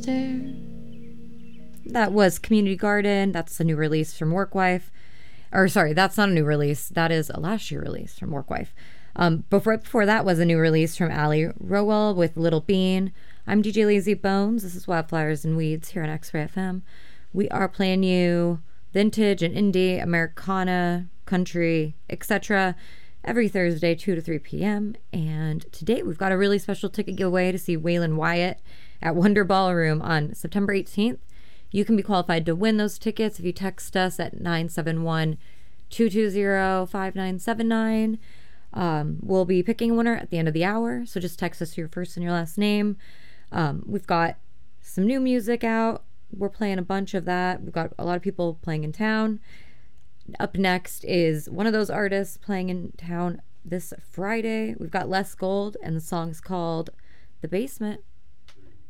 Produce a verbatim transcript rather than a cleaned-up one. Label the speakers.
Speaker 1: stare. That was Community Garden. That's a new release from Workwife. Or sorry, that's not a new release. That is a last year release from Workwife. Um, before before that was a new release from Ali Rowell with Little Bean. I'm D J Lazy Bones. This is Wildflowers and Weeds here on X-Ray F M. We are playing you vintage and indie, Americana, country, et cetera every Thursday, two to three p.m. And today we've got a really special ticket giveaway to see Waylon Wyatt at Wonder Ballroom on September eighteenth. You can be qualified to win those tickets if you text us at nine seven one, two two zero, five nine seven nine. Um, we'll be picking a winner at the end of the hour, so just text us your first and your last name. Um, we've got some new music out. We're playing a bunch of that. We've got a lot of people playing in town. Up next is one of those artists playing in town this Friday. We've got Les Gold, and the song's called The Basement.